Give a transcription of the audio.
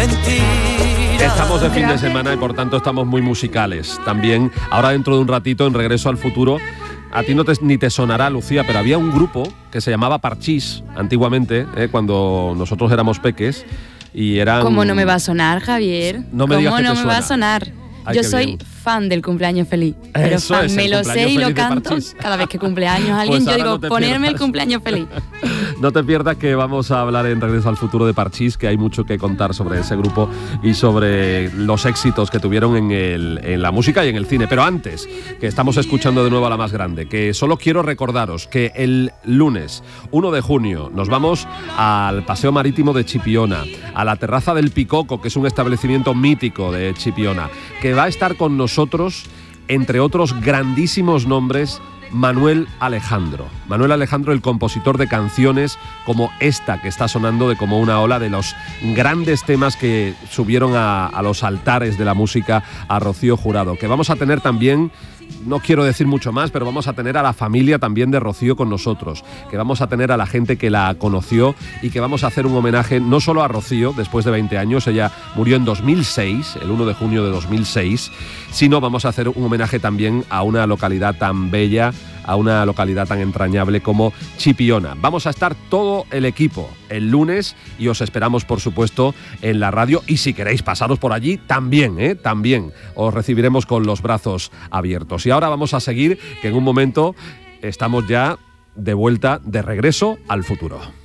mentira. Estamos de fin de semana y por tanto estamos muy musicales. También, ahora dentro de un ratito, en Regreso al Futuro, a ti ni te sonará, Lucía, pero había un grupo que se llamaba Parchís, antiguamente, cuando nosotros éramos peques, y eran... ¿Cómo no me va a sonar, Javier? No me digas que te ¿Cómo no me va a suena? sonar? Ay, Yo qué soy bien. fan del cumpleaños feliz. Pero Eso fan, es, el me lo sé cumpleaños y lo feliz de canto Parchís. cada vez que cumpleaños alguien. Pues Yo ahora digo, no te ponerme el pierdas. cumpleaños feliz. No te pierdas que vamos a hablar en Regreso al Futuro de Parchís, que hay mucho que contar sobre ese grupo y sobre los éxitos que tuvieron en la música y en el cine. Pero antes, que estamos escuchando de nuevo a la más grande, que solo quiero recordaros que el lunes 1 de junio nos vamos al Paseo Marítimo de Chipiona, a la Terraza del Picoco, que es un establecimiento mítico de Chipiona, que va a estar con nosotros, entre otros grandísimos nombres, Manuel Alejandro. Manuel Alejandro, el compositor de canciones como esta que está sonando de Como una ola, de los grandes temas que subieron a los altares de la música a Rocío Jurado. Que vamos a tener también, no quiero decir mucho más, pero vamos a tener a la familia también de Rocío con nosotros, que vamos a tener a la gente que la conoció y que vamos a hacer un homenaje no solo a Rocío, después de 20 años, ella murió en 2006, el 1 de junio de 2006, sino vamos a hacer un homenaje también a una localidad tan bella, a una localidad tan entrañable como Chipiona. Vamos a estar todo el equipo el lunes y os esperamos, por supuesto, en la radio, y si queréis pasaros por allí, también os recibiremos con los brazos abiertos. Y ahora vamos a seguir, que en un momento estamos ya de vuelta, de regreso al futuro.